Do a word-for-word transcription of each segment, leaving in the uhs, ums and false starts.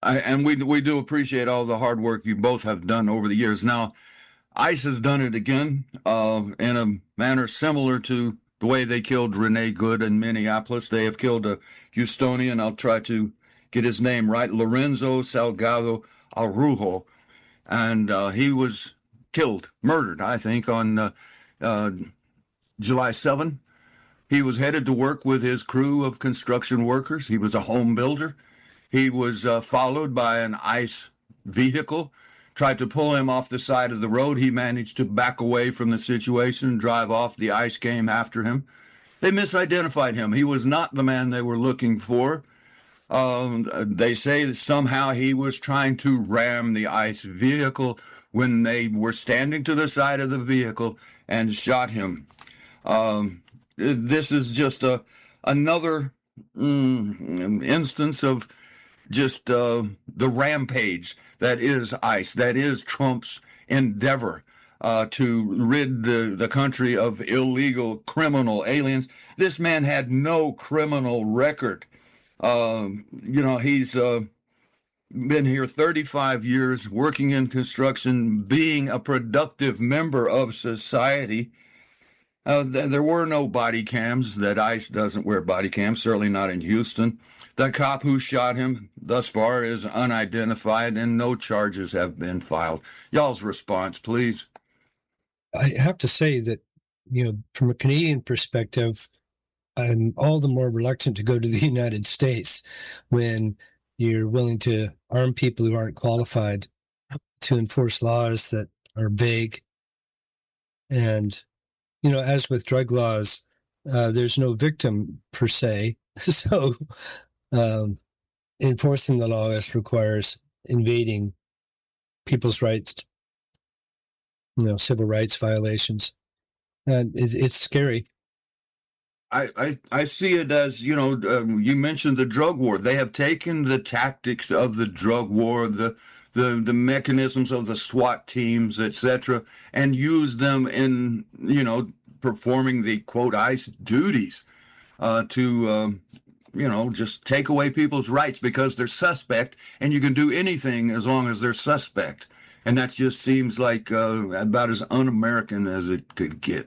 I, and we we do appreciate all the hard work you both have done over the years. Now, ICE has done it again uh, in a manner similar to the way they killed Rene Good in Minneapolis. They have killed a Houstonian. I'll try to get his name right, Lorenzo Salgado Araujo, and uh, he was killed, murdered, I think, on uh, uh, July seventh. He was headed to work with his crew of construction workers. He was a home builder. He was uh, followed by an ICE vehicle, tried to pull him off the side of the road. He managed to back away from the situation and drive off. The ICE came after him. They misidentified him. He was not the man they were looking for. Um, they say that somehow he was trying to ram the ICE vehicle when they were standing to the side of the vehicle and shot him. Um, this is just a another mm, instance of just uh, the rampage that is ICE, that is Trump's endeavor uh, to rid the, the country of illegal criminal aliens. This man had no criminal record. Uh, you know, he's uh, been here thirty-five years, working in construction, being a productive member of society. Uh, th- there were no body cams. That ICE doesn't wear body cams, certainly not in Houston. The cop who shot him thus far is unidentified, and no charges have been filed. Y'all's response, please. I have to say that, you know, from a Canadian perspective, I'm all the more reluctant to go to the United States when you're willing to arm people who aren't qualified to enforce laws that are vague. And, you know, as with drug laws, uh, there's no victim per se. So um, enforcing the laws requires invading people's rights, you know, civil rights violations. And it, it's scary. I, I, I see it as, you know, um, you mentioned the drug war. They have taken the tactics of the drug war, the the, the mechanisms of the SWAT teams, et cetera, and used them in, you know, performing the, quote, ICE duties uh, to, um, you know, just take away people's rights because they're suspect, and you can do anything as long as they're suspect. And that just seems like uh, about as un-American as it could get.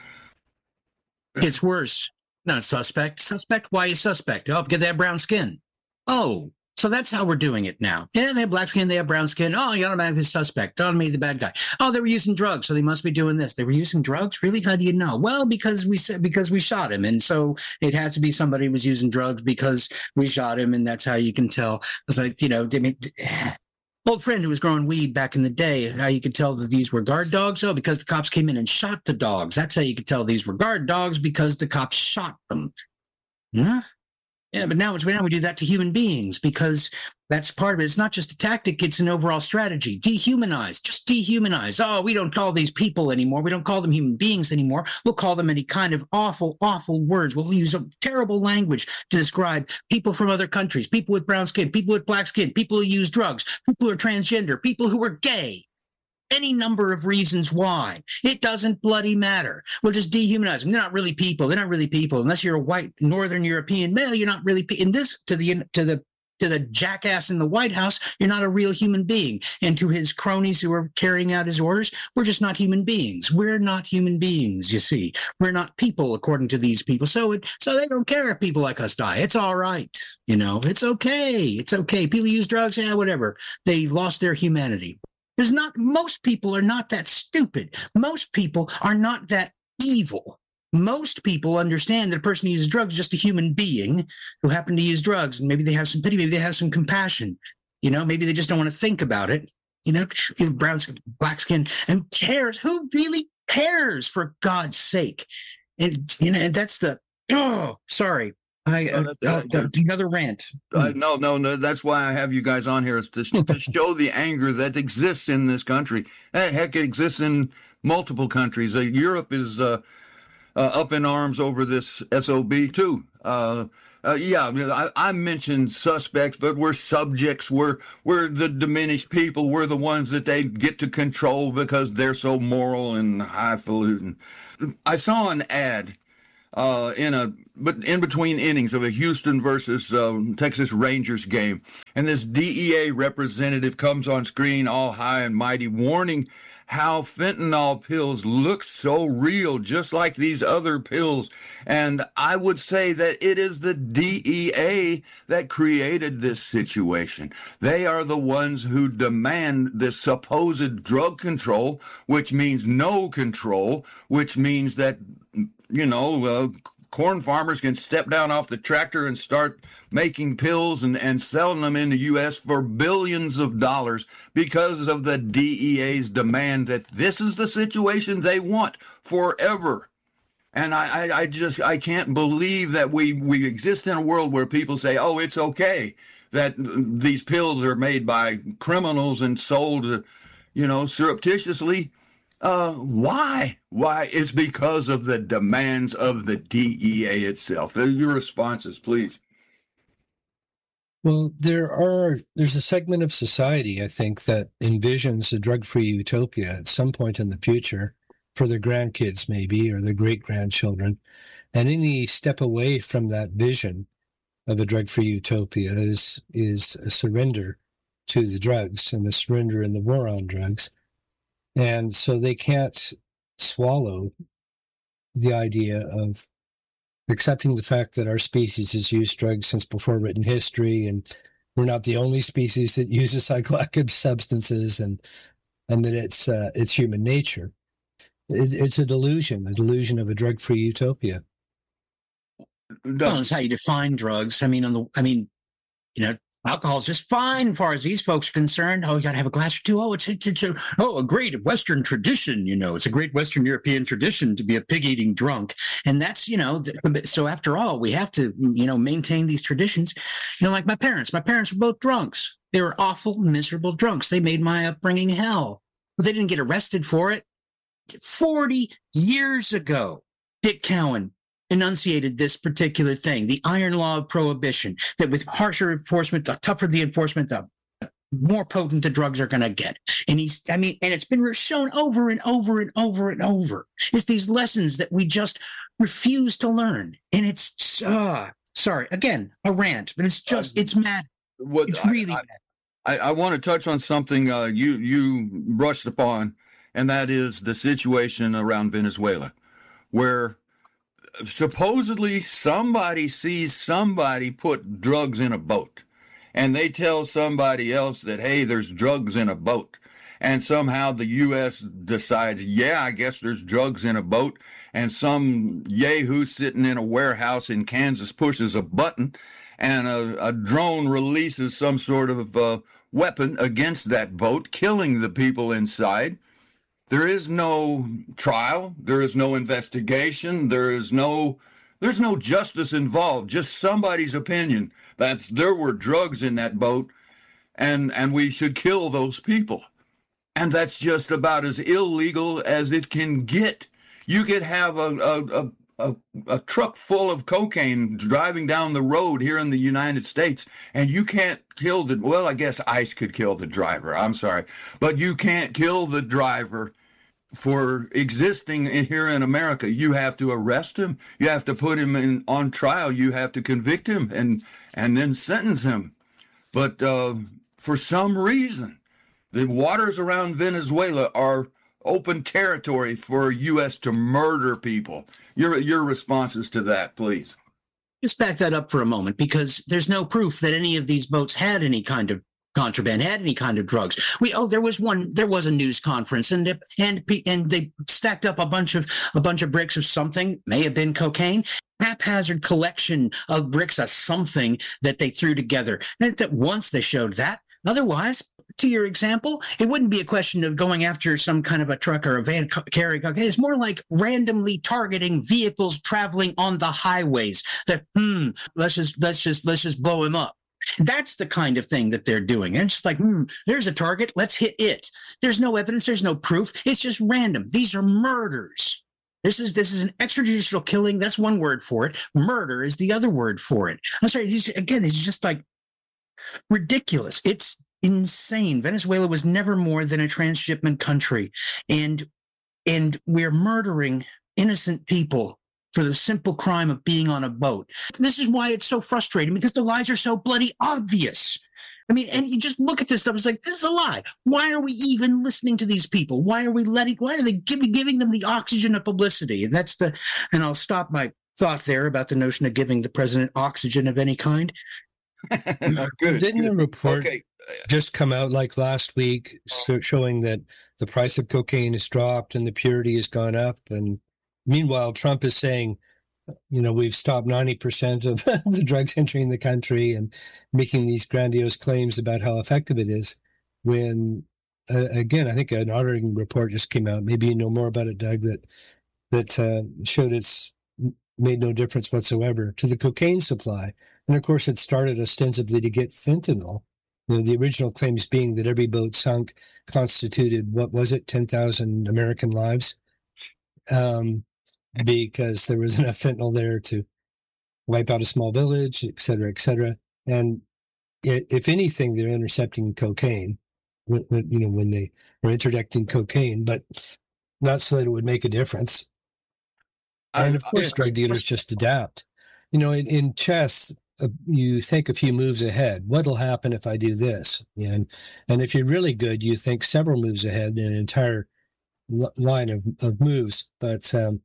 It's worse. Not suspect. Suspect? Why is suspect? Oh, because they have brown skin. Oh, so that's how we're doing it now. Yeah, they have black skin, they have brown skin. Oh, you automatically suspect. Automatically the bad guy. Oh, they were using drugs, so they must be doing this. They were using drugs? Really? How do you know? Well, because we said because we shot him, and so it has to be somebody who was using drugs because we shot him, and that's how you can tell. It's like, you know, I mean, old friend who was growing weed back in the day, how you could tell that these were guard dogs? Oh, because the cops came in and shot the dogs. That's how you could tell these were guard dogs, because the cops shot them. Huh? Yeah, but now, it's, now we do that to human beings because that's part of it. It's not just a tactic, it's an overall strategy. Dehumanize, just dehumanize. Oh, we don't call these people anymore. We don't call them human beings anymore. We'll call them any kind of awful, awful words. We'll use a terrible language to describe people from other countries, people with brown skin, people with black skin, people who use drugs, people who are transgender, people who are gay. Any number of reasons why. It doesn't bloody matter. We'll just dehumanize them. They're not really people. They're not really people. Unless you're a white Northern European male, you're not really pe- in this to the to the to the jackass in the White House, you're not a real human being. And to his cronies who are carrying out his orders, we're just not human beings. We're not human beings, you see. We're not people, according to these people. So it, so they don't care if people like us die. It's all right. You know, it's okay. It's okay. People use drugs, yeah, whatever. They lost their humanity. There's not, most people are not that stupid. Most people are not that evil. Most people understand that a person who uses drugs is just a human being who happened to use drugs, and maybe they have some pity, maybe they have some compassion. You know, maybe they just don't want to think about it. You know, brown skin, black skin, and cares. Who really cares, for God's sake? And, you know, and that's the, oh, sorry. I, uh, uh, uh, another rant. Uh, no, no, no. That's why I have you guys on here, is to, to show the anger that exists in this country. Heck, it exists in multiple countries. Uh, Europe is uh, uh, up in arms over this S O B too. Uh, uh, yeah, I, I mentioned suspects, but we're subjects. We're we're the diminished people. We're the ones that they get to control because they're so moral and highfalutin. I saw an ad uh, in a but in between innings of a Houston versus uh, Texas Rangers game, and this D E A representative comes on screen all high and mighty, warning how fentanyl pills look so real, just like these other pills. And I would say that it is the D E A that created this situation. They are the ones who demand this supposed drug control, which means no control, which means that, you know, uh, corn farmers can step down off the tractor and start making pills and, and selling them in the U S for billions of dollars because of the D E A's demand that this is the situation they want forever. And I, I, I just, I can't believe that we, we exist in a world where people say, oh, it's okay that these pills are made by criminals and sold, you know, surreptitiously. Uh, why? Why? It's because of the demands of the D E A itself. Your responses, please. Well, there are, there's a segment of society, I think, that envisions a drug-free utopia at some point in the future for their grandkids, maybe, or their great-grandchildren. And any step away from that vision of a drug-free utopia is, is a surrender to the drugs and a surrender in the war on drugs. And so they can't swallow the idea of accepting the fact that our species has used drugs since before written history, and we're not the only species that uses psychoactive substances, and and that it's uh, it's human nature. It, it's a delusion, a delusion of a drug-free utopia. Well, that's how you define drugs. I mean, on the, I mean, you know, alcohol's just fine as far as these folks are concerned. Oh, you got to have a glass or two. Oh, it's, it's, it's a, oh, a great Western tradition, you know. It's a great Western European tradition to be a pig-eating drunk. And that's, you know, so after all, we have to, you know, maintain these traditions. You know, like my parents. My parents were both drunks. They were awful, miserable drunks. They made my upbringing hell. But they didn't get arrested for it. forty years ago, Dick Cowan enunciated this particular thing, the iron law of prohibition, that with harsher enforcement, the tougher the enforcement, the more potent the drugs are going to get. And he's, I mean, and it's been shown over and over and over and over. It's these lessons that we just refuse to learn. And it's, uh, sorry, again, a rant, but it's just, it's mad. What, it's really I, mad. I, I want to touch on something uh, you, you brushed upon, and that is the situation around Venezuela, where supposedly somebody sees somebody put drugs in a boat, and they tell somebody else that, hey, there's drugs in a boat. And somehow the U S decides, yeah, I guess there's drugs in a boat. And some yahoo sitting in a warehouse in Kansas pushes a button, and a, a drone releases some sort of uh, weapon against that boat, killing the people inside. There is no trial. There is no investigation. There is no, there's no justice involved. Just somebody's opinion that there were drugs in that boat, and and we should kill those people. And that's just about as illegal as it can get. You could have a a a, a, a truck full of cocaine driving down the road here in the United States, and you can't kill the, well, I guess ICE could kill the driver. I'm sorry. But you can't kill the driver for existing here in America. You have to arrest him. You have to put him in on trial. You have to convict him and and then sentence him. But uh, for some reason, the waters around Venezuela are open territory for U S to murder people. Your your responses to that, please. Just back that up for a moment, because there's no proof that any of these boats had any kind of contraband, had any kind of drugs. We oh, there was one. There was a news conference, and and and they stacked up a bunch of a bunch of bricks of something. May have been cocaine. Haphazard collection of bricks of something that they threw together. And that once they showed that. Otherwise, to your example, it wouldn't be a question of going after some kind of a truck or a van carrying cocaine. It's more like randomly targeting vehicles traveling on the highways. That hmm, let's just let's just let's just blow him up. That's the kind of thing that they're doing. And it's just like, hmm, there's a target. Let's hit it. There's no evidence. There's no proof. It's just random. These are murders. This is this is an extrajudicial killing. That's one word for it. Murder is the other word for it. I'm sorry. These again, it's just like ridiculous. It's insane. Venezuela was never more than a transshipment country, and and we're murdering innocent people for the simple crime of being on a boat. This is why it's so frustrating, because the lies are so bloody obvious. I mean, and you just look at this stuff, it's like, this is a lie. Why are we even listening to these people? Why are we letting, why are they giving, giving them the oxygen of publicity? And that's the, and I'll stop my thought there about the notion of giving the president oxygen of any kind. Good. Didn't good. a report Okay. just come out like last week so showing that the price of cocaine has dropped and the purity has gone up? And meanwhile, Trump is saying, you know, we've stopped ninety percent of the drugs entering the country and making these grandiose claims about how effective it is. When, uh, again, I think an auditing report just came out. Maybe you know more about it, Doug, that, that uh, showed it's made no difference whatsoever to the cocaine supply. And of course, it started ostensibly to get fentanyl. You know, the original claims being that every boat sunk constituted, what was it, ten thousand American lives, um, because there was enough fentanyl there to wipe out a small village, et cetera, et cetera. And it, if anything, they're intercepting cocaine, when, when, you know, when they are interdicting cocaine, but not so that it would make a difference. And of course, drug dealers just adapt. You know, in, in chess, uh, you think a few moves ahead. What'll happen if I do this? And and if you're really good, you think several moves ahead in an entire l- line of, of moves. But um,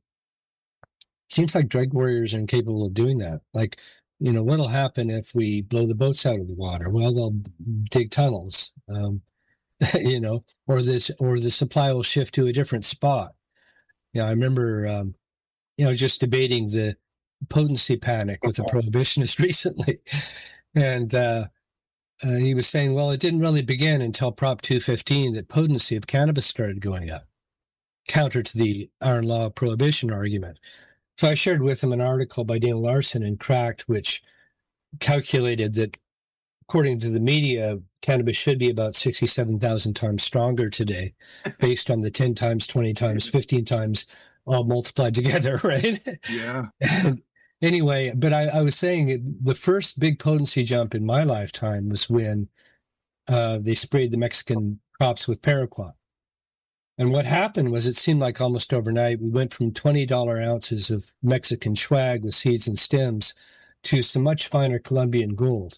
it seems like drug warriors are incapable of doing that. Like, you know, what'll happen if we blow the boats out of the water? Well, they'll dig tunnels, um, you know, or this, or the supply will shift to a different spot. Yeah, I remember. Um, you know, just debating the potency panic with a prohibitionist recently. And uh, uh, he was saying, well, it didn't really begin until Prop two fifteen that potency of cannabis started going up, counter to the iron law prohibition argument. So I shared with him an article by Dana Larson in Cracked, which calculated that, according to the media, cannabis should be about sixty-seven thousand times stronger today, based on the ten times, twenty times, fifteen times, all multiplied together, right? Yeah. And anyway, but I, I was saying it, the first big potency jump in my lifetime was when uh, they sprayed the Mexican crops with paraquat. And what happened was it seemed like almost overnight, we went from twenty dollars ounces of Mexican swag with seeds and stems to some much finer Colombian gold.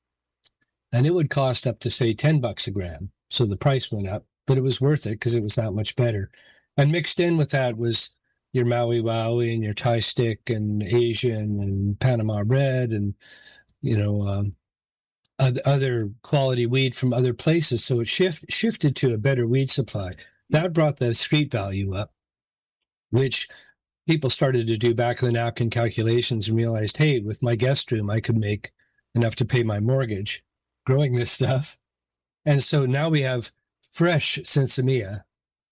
And it would cost up to, say, ten bucks a gram. So the price went up, but it was worth it because it was that much better. And mixed in with that was your Maui Wowie and your Thai stick and Asian and Panama Red and, you know, um, other quality weed from other places. So it shift, shifted to a better weed supply. That brought the street value up, which people started to do back of the napkin calculations and realized, hey, with my guest room, I could make enough to pay my mortgage growing this stuff. And so now we have fresh Sinsemilla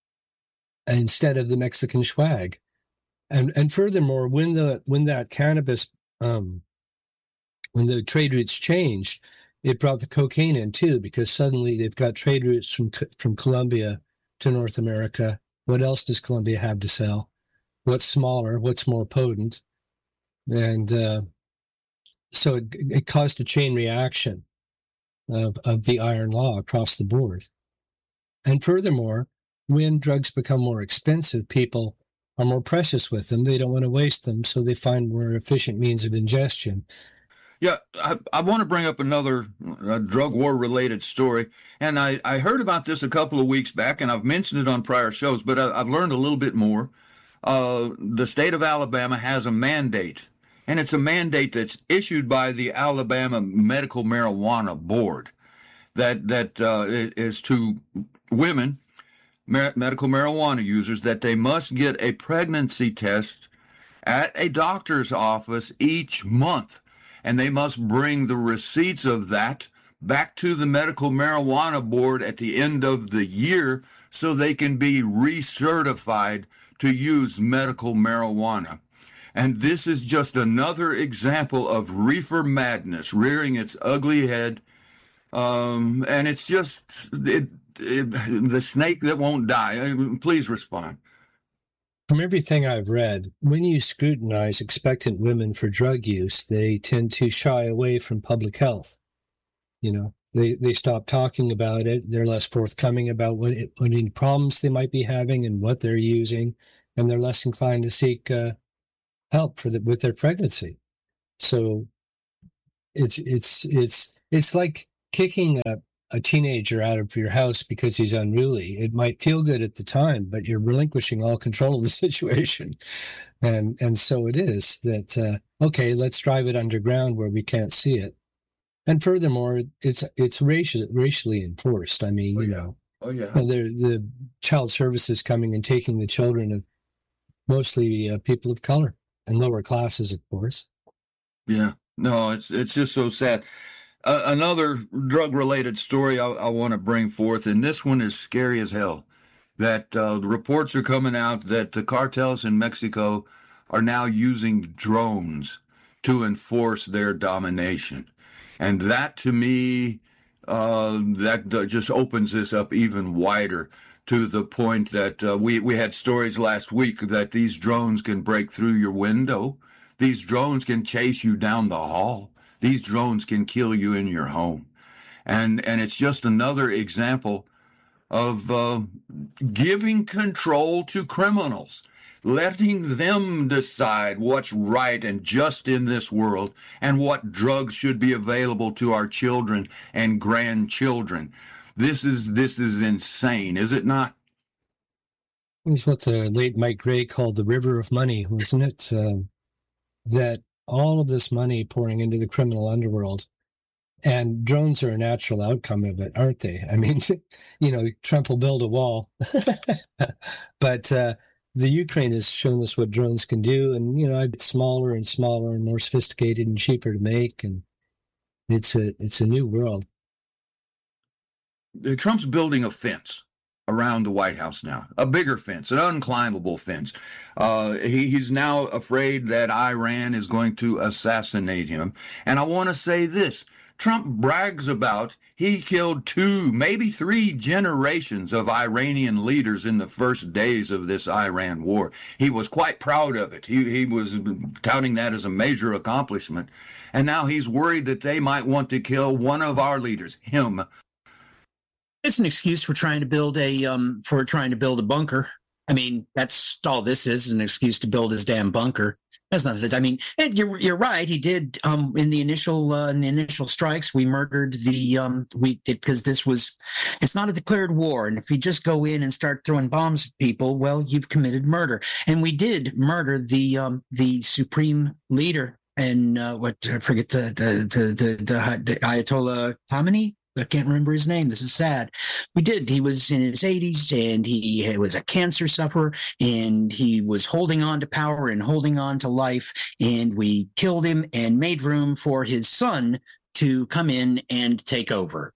instead of the Mexican swag. And and furthermore, when the when that cannabis, um, when the trade routes changed, it brought the cocaine in too, because suddenly they've got trade routes from from Colombia to North America. What else does Colombia have to sell? What's smaller? What's more potent? And uh, so it, it caused a chain reaction of, of the iron law across the board. And furthermore, when drugs become more expensive, people are more precious with them. They don't want to waste them, so they find more efficient means of ingestion. Yeah, I, I want to bring up another uh, drug war-related story, and I, I heard about this a couple of weeks back, and I've mentioned it on prior shows, but I, I've learned a little bit more. Uh, the state of Alabama has a mandate, and it's a mandate that's issued by the Alabama Medical Marijuana Board that that uh, is to women, mar- medical marijuana users, that they must get a pregnancy test at a doctor's office each month. And they must bring the receipts of that back to the Medical Marijuana Board at the end of the year so they can be recertified to use medical marijuana. And this is just another example of reefer madness rearing its ugly head. Um, and it's just it, it, the snake that won't die. Please respond. From everything I've read, when you scrutinize expectant women for drug use, they tend to shy away from public health. You know, they, they stop talking about it. They're less forthcoming about what, it, what any problems they might be having and what they're using, and they're less inclined to seek uh, help for the, with their pregnancy. So it's it's it's it's like kicking a, a teenager out of your house because he's unruly. It might feel good at the time, but you're relinquishing all control of the situation. And and so it is that, uh, okay, let's drive it underground where we can't see it. And furthermore, it's it's racial, racially enforced. I mean, Oh, you yeah. know, Oh yeah. uh, the the child services coming and taking the children of mostly uh, people of color and lower classes, of course. Yeah. No, it's it's just so sad. Uh, another drug-related story I, I want to bring forth, and this one is scary as hell. That uh, the reports are coming out that the cartels in Mexico are now using drones to enforce their domination, and that to me, uh, that uh, just opens this up even wider. To the point that uh, we we had stories last week that these drones can break through your window. These drones can chase you down the hall. These drones can kill you in your home. And and it's just another example of uh, giving control to criminals, letting them decide what's right and just in this world and what drugs should be available to our children and grandchildren. This is this is insane, is it not? It's what the late Mike Gray called the river of money, wasn't it? Uh, that all of this money pouring into the criminal underworld, and drones are a natural outcome of it, aren't they? I mean, you know, Trump will build a wall, but uh, the Ukraine has shown us what drones can do, and you know, it's smaller and smaller and more sophisticated and cheaper to make, and it's a it's a new world. Trump's building a fence around the White House now, a bigger fence, an unclimbable fence. Uh, he, he's now afraid that Iran is going to assassinate him. And I want to say this. Trump brags about he killed two, maybe three generations of Iranian leaders in the first days of this Iran war. He was quite proud of it. He, he was touting that as a major accomplishment. And now he's worried that they might want to kill one of our leaders, him. It's an excuse for trying to build a um for trying to build a bunker. I mean, that's all this is, an excuse to build his damn bunker. That's not that. I mean, and you're you're right. He did um in the initial uh, in the initial strikes. We murdered the um we did because this was it's not a declared war, and if you just go in and start throwing bombs at people, well, you've committed murder. And we did murder the um the supreme leader and uh, what I forget the the the the, the, the Ayatollah Khamenei. I can't remember his name. This is sad. We did. He was in his eighties, and he was a cancer sufferer, and he was holding on to power and holding on to life, and we killed him and made room for his son to come in and take over.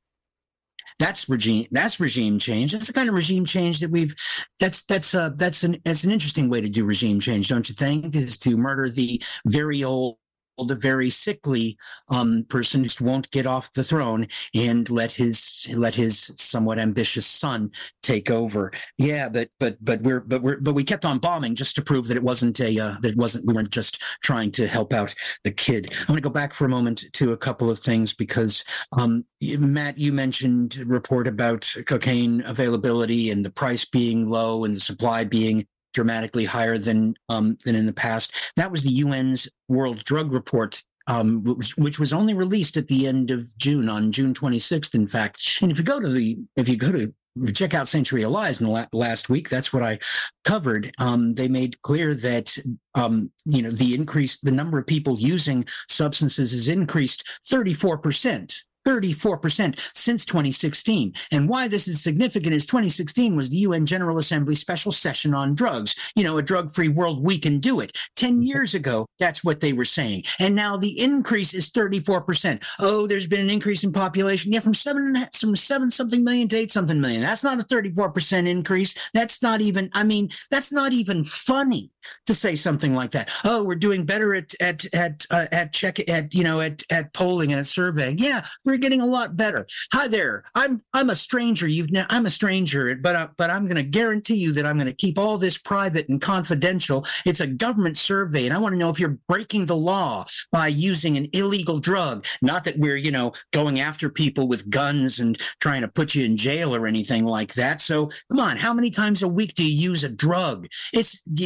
That's regime. That's regime change. That's the kind of regime change that we've. That's that's uh that's an that's an interesting way to do regime change, don't you think? Is to murder the very old, the very sickly um, person who won't get off the throne and let his let his somewhat ambitious son take over. Yeah, but but but we're but we're but we kept on bombing just to prove that it wasn't a uh, that it wasn't we weren't just trying to help out the kid. I want to go back for a moment to a couple of things because um, Matt, you mentioned a report about cocaine availability and the price being low and the supply being dramatically higher than um, than in the past. That was the U N's World Drug Report, um, which, which was only released at the end of June, on June twenty-sixth, in fact. And if you go to the, if you go to check out Century of Lies in the la- last week, that's what I covered. Um, they made clear that um, you know the increase, the number of people using substances has increased thirty-four percent. thirty-four percent since twenty sixteen. And why this is significant is twenty sixteen was the U N General Assembly special session on drugs. You know, a drug-free world, we can do it. Ten years ago, that's what they were saying. And now the increase is thirty-four percent. Oh, there's been an increase in population. Yeah, from seven, from seven something million to eight something million. That's not a thirty-four percent increase. That's not even, I mean, that's not even funny to say something like that. Oh, we're doing better at, at, at, uh, at check, at, you know, at, at polling and at surveying. Yeah, we're getting a lot better. Hi there. I'm I'm a stranger. You've ne- I'm a stranger, but uh, but I'm going to guarantee you that I'm going to keep all this private and confidential. It's a government survey, and I want to know if you're breaking the law by using an illegal drug. Not that we're you know going after people with guns and trying to put you in jail or anything like that. So come on, how many times a week do you use a drug? It's you know the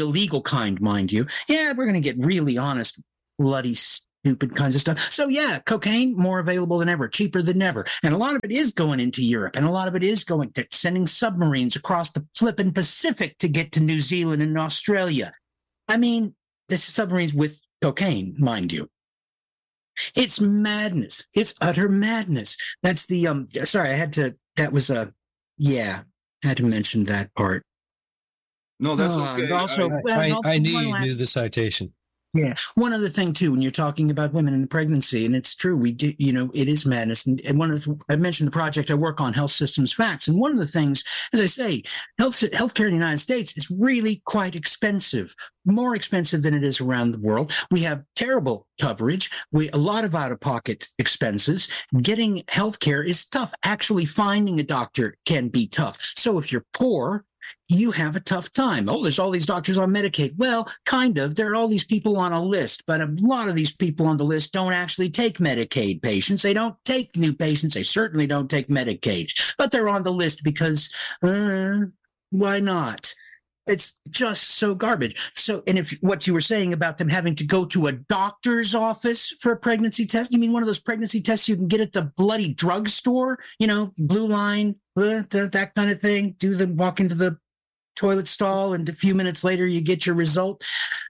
illegal kind, mind you. Yeah, we're going to get really honest, bloody, stupid kinds of stuff. So yeah, cocaine, more available than ever, cheaper than ever. And a lot of it is going into Europe, and a lot of it is going to sending submarines across the flippin' Pacific to get to New Zealand and Australia. I mean, this is submarines with cocaine, mind you. It's madness. It's utter madness. That's the, um, sorry, I had to, that was a, yeah, I had to mention that part. No, that's Uh, okay. also- I- Well, I, no, I knew one you last- knew the citation. Yeah. One other thing too, when you're talking about women in pregnancy, and it's true, we do, you know, it is madness. And, and one of the, I mentioned the project I work on, Health Systems Facts. And one of the things, as I say, health healthcare in the United States is really quite expensive, more expensive than it is around the world. We have terrible coverage. We, a lot of out-of-pocket expenses. Getting healthcare is tough. Actually finding a doctor can be tough. So if you're poor, you have a tough time. Oh, there's all these doctors on Medicaid. Well, kind of. There are all these people on a list, but a lot of these people on the list don't actually take Medicaid patients. They don't take new patients. They certainly don't take Medicaid, but they're on the list because, uh, why not? It's just so garbage. So, and if what you were saying about them having to go to a doctor's office for a pregnancy test, you mean one of those pregnancy tests you can get at the bloody drugstore, you know, blue line, uh, th- that kind of thing. Do the walk into the toilet stall, and a few minutes later you get your result.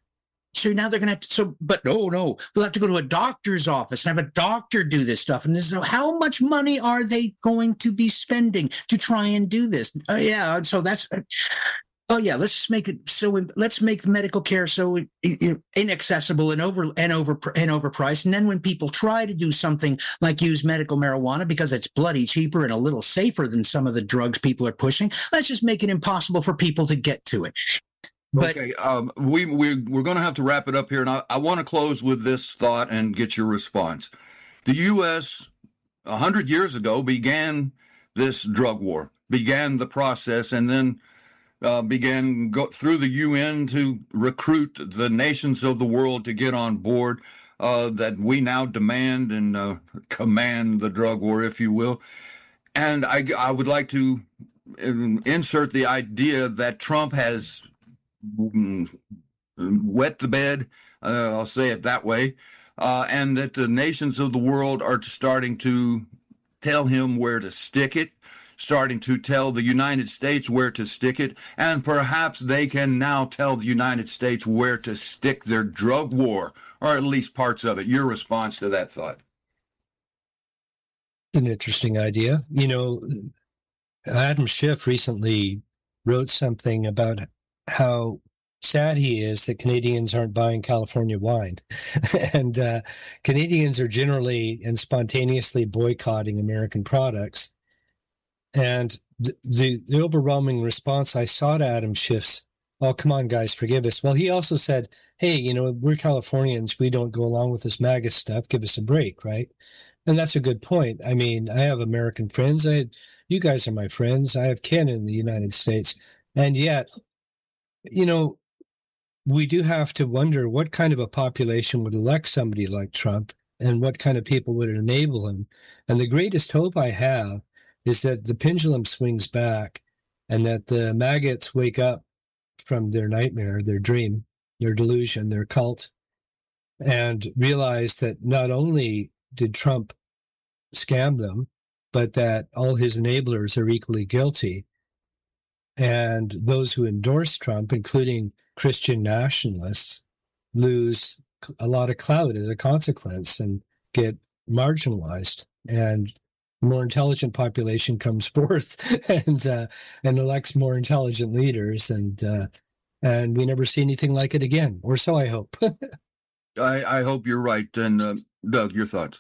So now they're going to have to, so, but no, no, we'll have to go to a doctor's office and have a doctor do this stuff. And this is how much money are they going to be spending to try and do this? Uh, yeah. So that's, uh, oh yeah, let's just make it so. Let's make medical care so inaccessible and over and over and overpriced. And then when people try to do something like use medical marijuana because it's bloody cheaper and a little safer than some of the drugs people are pushing, let's just make it impossible for people to get to it. But okay, um, we we we're going to have to wrap it up here, and I, I want to close with this thought and get your response. The U S a hundred years ago began this drug war, began the process, and then. Uh, began go through the U N to recruit the nations of the world to get on board, uh, that we now demand and uh, command the drug war, if you will. And I, I would like to insert the idea that Trump has wet the bed, uh, I'll say it that way, uh, and that the nations of the world are starting to tell him where to stick it, starting to tell the United States where to stick it, and perhaps they can now tell the United States where to stick their drug war, or at least parts of it. Your response to that thought? It's an interesting idea. You know, Adam Schiff recently wrote something about how sad he is that Canadians aren't buying California wine. and uh, Canadians are generally and spontaneously boycotting American products. And the, the the overwhelming response I saw to Adam Schiff's, oh, come on, guys, forgive us. Well, he also said, hey, you know, we're Californians. We don't go along with this MAGA stuff. Give us a break, right? And that's a good point. I mean, I have American friends. I, you guys are my friends. I have kin in the United States. And yet, you know, we do have to wonder what kind of a population would elect somebody like Trump and what kind of people would enable him. And the greatest hope I have is that the pendulum swings back and that the maggots wake up from their nightmare, their dream, their delusion, their cult, and realize that not only did Trump scam them, but that all his enablers are equally guilty. And those who endorse Trump, including Christian nationalists, lose a lot of clout as a consequence and get marginalized. And more intelligent population comes forth and uh, and elects more intelligent leaders, and uh, and we never see anything like it again, or so I hope. I, I hope you're right. And uh, Doug, your thoughts?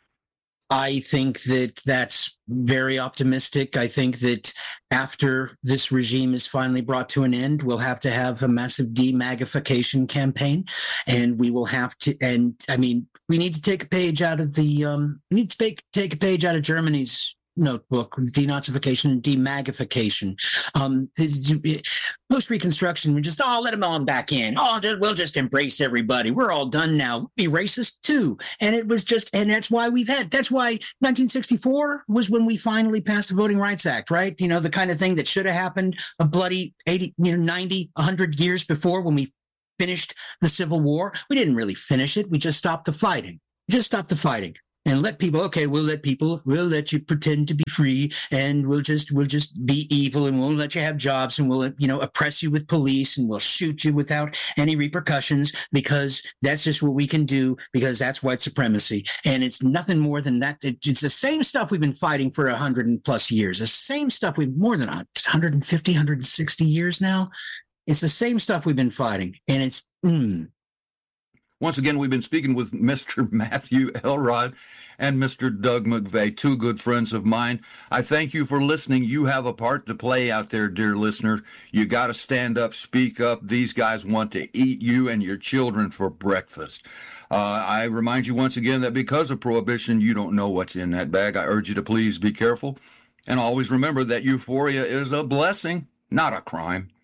I think that that's very optimistic. I think that after this regime is finally brought to an end, we'll have to have a massive demagnification campaign, and we will have to. And I mean, we need to take a page out of the. Um, we need to take take a page out of Germany's notebook, denazification and demagification. Um, Post-Reconstruction, we just, oh, let them all back in. Oh, just, we'll just embrace everybody. We're all done now. Be racist too. And it was just, and that's why we've had, that's why nineteen sixty-four was when we finally passed the Voting Rights Act, right? You know, the kind of thing that should have happened a bloody eighty, you know, ninety, one hundred years before when we finished the Civil War. We didn't really finish it. We just stopped the fighting. Just stop the fighting and let people, okay, we'll let people, we'll let you pretend to be free and we'll just, we'll just be evil and we'll let you have jobs and we'll, you know, oppress you with police and we'll shoot you without any repercussions because that's just what we can do because that's white supremacy. And it's nothing more than that. It's the same stuff we've been fighting for a hundred and plus years. The same stuff we've more than one hundred fifty, one hundred sixty years now. It's the same stuff we've been fighting. And it's, mm, Once again, we've been speaking with Mister Matthew Elrod and Mister Doug McVeigh, two good friends of mine. I thank you for listening. You have a part to play out there, dear listener. You got to stand up, speak up. These guys want to eat you and your children for breakfast. Uh, I remind you once again that because of prohibition, you don't know what's in that bag. I urge you to please be careful. And always remember that euphoria is a blessing, not a crime.